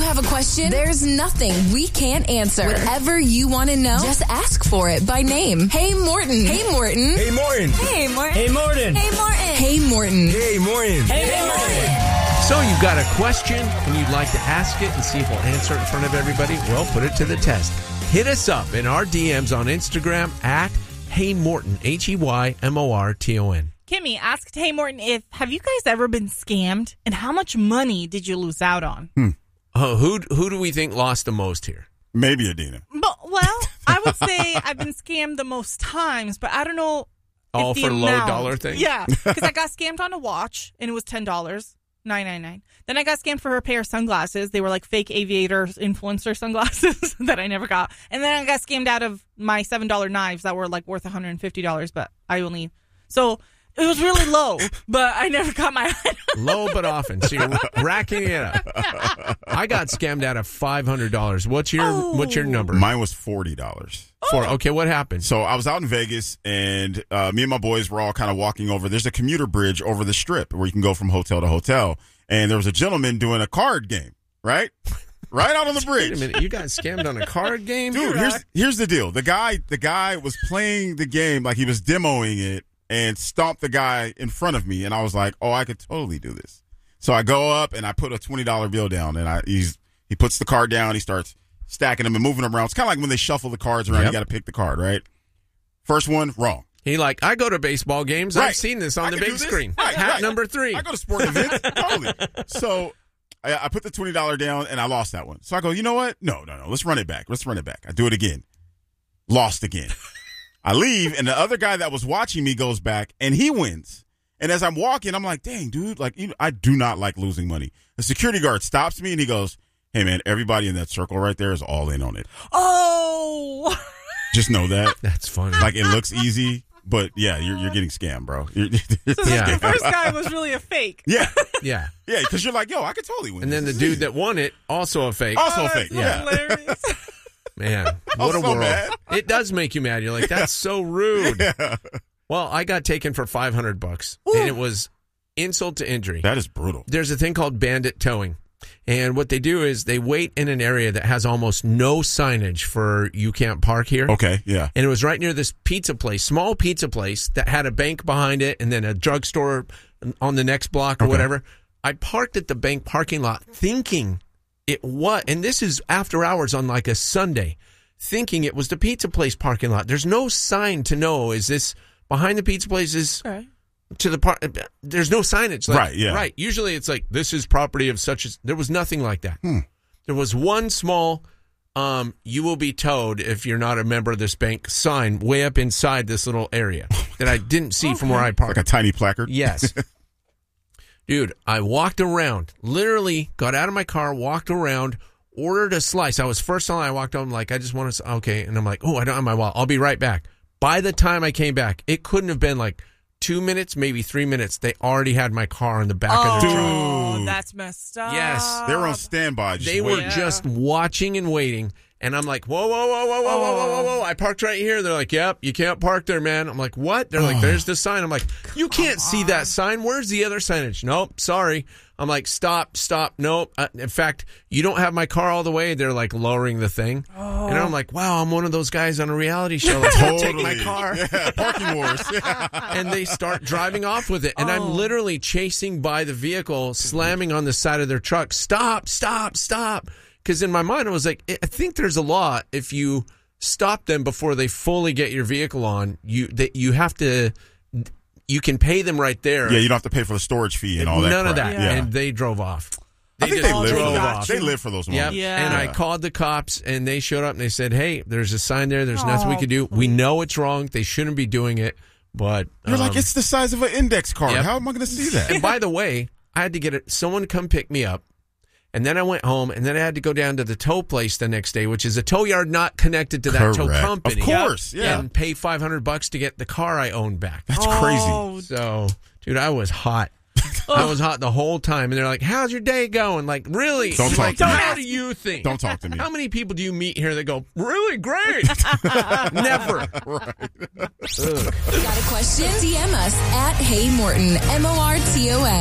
have a question? There's nothing we can't answer. Whatever you want to know, just ask for it by name. Hey, Morton. Hey, Morton. Hey, Morton. Hey, Morton. Hey, Morton. Hey, Morton. Hey, Morton. Hey, Morton. Hey, Morton. So you've got a question and you'd like to ask it and see if we'll answer it in front of everybody? Well, put it to the test. Hit us up in our DMs on Instagram at Hey Morton, HeyMorton. Kimmy asked Hey Morton have you guys ever been scammed and how much money did you lose out on? Who do we think lost the most here? Maybe Adina. Well, I would say I've been scammed the most times, but I don't know. All for low dollar things? Yeah, because I got scammed on a watch and it was $10, $9.99. Then I got scammed for her pair of sunglasses. They were like fake aviator influencer sunglasses that I never got. And then I got scammed out of my $7 knives that were like worth $150, but I only... So it was really low, but I never got my... Low but often. So you're racking it up. I got scammed out of $500. What's your number? Mine was $40. Okay, what happened? So I was out in Vegas, and me and my boys were all kind of walking over. There's a commuter bridge over the strip where you can go from hotel to hotel. And there was a gentleman doing a card game, right? Right out on the bridge. Wait a minute, you got scammed on a card game? Dude, here's the deal. The guy was playing the game like he was demoing it and stomped the guy in front of me. And I was like, oh, I could totally do this. So I go up and I put a $20 bill down, and he puts the card down. He starts stacking them and moving them around. It's kind of like when they shuffle the cards around. Yep. You got to pick the card, right? First one, wrong. I go to baseball games. Right. I've seen this on the big screen. Hat number 3. I go to sporting events. Totally. So I put the $20 down, and I lost that one. So I go, you know what? No. Let's run it back. I do it again. Lost again. I leave, and the other guy that was watching me goes back, and he wins. And as I'm walking, I'm like, dang, dude, I do not like losing money. The security guard stops me, and he goes, hey, man, everybody in that circle right there is all in on it. Oh! Just know that. That's funny. Like, it looks easy. But, yeah, you're getting scammed, bro. So the first guy was really a fake. Yeah. Yeah. Yeah, because you're like, yo, I could totally win. And then the dude that won it, also a fake. Also a fake. Yeah. Hilarious. Man, what a world. Mad. It does make you mad. You're like, that's so rude. Yeah. Well, I got taken for $500, and it was insult to injury. That is brutal. There's a thing called bandit towing. And what they do is they wait in an area that has almost no signage for you can't park here. Okay, yeah. And it was right near this pizza place, small pizza place that had a bank behind it and then a drugstore on the next block or whatever. I parked at the bank parking lot thinking it was, and this is after hours on like a Sunday, thinking it was the pizza place parking lot. There's no sign to know, is this behind the pizza place is... Okay. To the part, there's no signage. Like, right, yeah. Right. Usually it's like, this is property of such as, there was nothing like that. There was one small, you will be towed if you're not a member of this bank sign way up inside this little area that I didn't see from where I parked. Like a tiny placard? Yes. Dude, I walked around, literally got out of my car, walked around, ordered a slice. I was first on, I walked over, like, I just want to, okay. And I'm like, oh, I don't have my wallet. I'll be right back. By the time I came back, it couldn't have been like 2 minutes, maybe 3 minutes. They already had my car in the back of their truck. Oh, that's messed up. Yes. They were on standby. They were just watching and waiting. And I'm like, whoa. I parked right here. They're like, yep, you can't park there, man. I'm like, what? They're like, there's the sign. I'm like, you can't see that sign. Where's the other signage? Nope, sorry. I'm like, stop. Nope. In fact, you don't have my car all the way. They're like lowering the thing. And I'm like, wow, I'm one of those guys on a reality show. Like, totally. Take my car. Yeah, parking wars. And they start driving off with it. And I'm literally chasing by the vehicle, slamming on the side of their truck. Stop. Because in my mind, I was like, I think there's a law. If you stop them before they fully get your vehicle on, you have to... You can pay them right there. Yeah, you don't have to pay for the storage fee and all that. None of that. Yeah. And they drove off. I think they live for those moments. Yep. Yeah. And I called the cops, and they showed up, and they said, hey, there's a sign there. There's nothing we can do. We know it's wrong. They shouldn't be doing it. But you're like, it's the size of an index card. Yep. How am I going to see that? And by the way, I had to get someone to come pick me up. And then I went home, and then I had to go down to the tow place the next day, which is a tow yard not connected to that tow company. Of course, yeah. And pay $500 to get the car I owned back. That's crazy. So, dude, I was hot. I was hot the whole time. And they're like, how's your day going? Like, really? Don't talk to me. How do you think? Don't talk to me. How many people do you meet here that go, really great? Never. Right. Got a question? DM us at Hey Morton, MORTON.